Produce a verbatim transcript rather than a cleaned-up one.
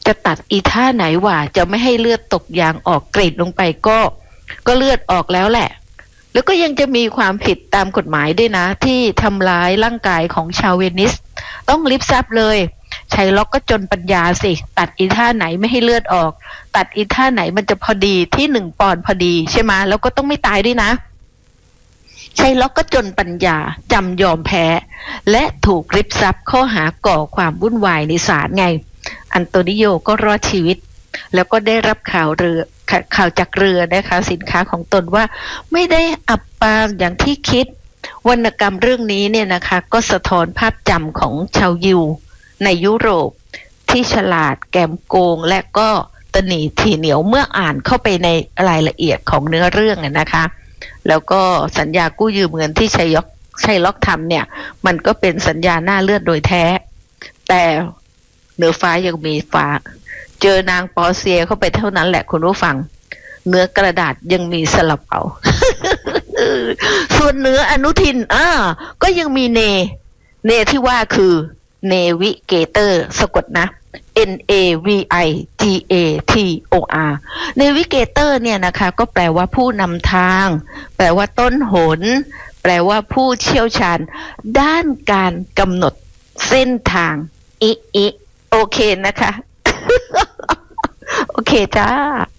จะตัดอีท่าไหนว่าจะไม่ให้เลือดตกยางออกกรีดลงไปก็ก็เลือดออกแล้วแหละแล้วก็ยังจะมีความผิดตามกฎหมายด้วยนะที่ทำร้ายร่างกายของชาวเวนิสต้องลิบทรัพย์เลยชัยล็อกก็จนปัญญาสิตัดอีท่าไหนไม่ให้เลือดออกตัดอีท่าไหนมันจะพอดีที่หนึ่งปอนด์พอดีใช่ไหมแล้วก็ต้องไม่ตายด้วยนะชัยล็อกก็จนปัญญาจำยอมแพ้และถูกริบทรัพย์ข้อหาก่อความวุ่นวายในศาลไงอันโตนิโยก็รอดชีวิตแล้วก็ได้รับข่าวเรือข่าวจากเรือนะคะสินค้าของตนว่าไม่ได้อับปางอย่างที่คิดวรรณกรรมเรื่องนี้เนี่ยนะคะก็สะท้อนภาพจำของชาวยิวในยุโรปที่ฉลาดแกมโกงและก็ตนีทีเหนียวเมื่ออ่านเข้าไปในรายละเอียดของเนื้อเรื่องนะคะแล้วก็สัญญากู้ยืมเงินที่ชัยล็อกชัยล็อกทำเนี่ยมันก็เป็นสัญญาหน้าเลือดโดยแท้แต่เหนือฟ้ายังมีฟ้าเจอนางปอเซียเข้าไปเท่านั้นแหละคุณผู้ฟังเนื้อกระดาษยังมีสลับเอา ส่วนเนื้ออนุทินอ่าก็ยังมีเนเนที่ว่าคือเนวิเกเตอร์สะกดนะ N A V I G A T O R เนวิเกเตอร์เนี่ยนะคะก็แปลว่าผู้นำทางแปลว่าต้นหนแปลว่าผู้เชี่ยวชาญด้านการกำหนดเส้นทางอิอิโอเคนะคะ โอเคจ้า